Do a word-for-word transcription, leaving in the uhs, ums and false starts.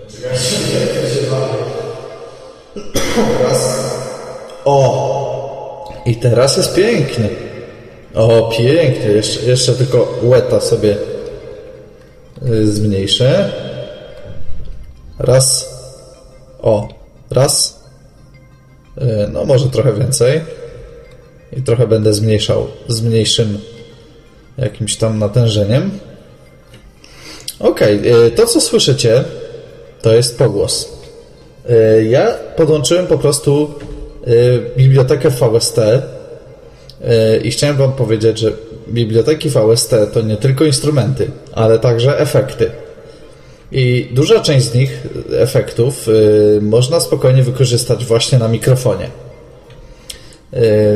Teraz. O! I teraz jest pięknie. O, pięknie. Jeszcze, jeszcze tylko łeta sobie zmniejszę. Raz. O. Raz. No może trochę więcej. I trochę będę zmniejszał z mniejszym jakimś tam natężeniem. Okej, okay. To co słyszycie to jest pogłos. Ja podłączyłem po prostu bibliotekę V S T i chciałem wam powiedzieć, że biblioteki V S T to nie tylko instrumenty, ale także efekty. I duża część z nich, efektów, można spokojnie wykorzystać właśnie na mikrofonie.